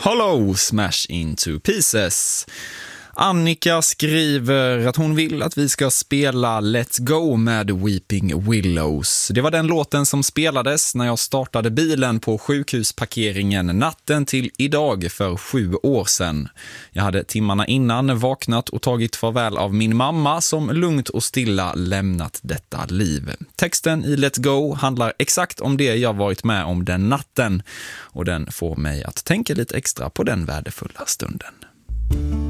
Hollow, Smash Into Pieces. Annika skriver att hon vill att vi ska spela Let's Go med Weeping Willows. Det var den låten som spelades när jag startade bilen på sjukhusparkeringen natten till idag för 7 år sedan. Jag hade timmarna innan vaknat och tagit farväl av min mamma som lugnt och stilla lämnat detta liv. Texten i Let's Go handlar exakt om det jag varit med om den natten och den får mig att tänka lite extra på den värdefulla stunden.